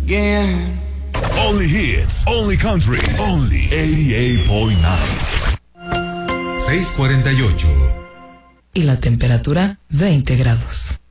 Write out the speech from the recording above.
again. Only hits, only country, only 88.9. 6:48. Y la temperatura 20 grados.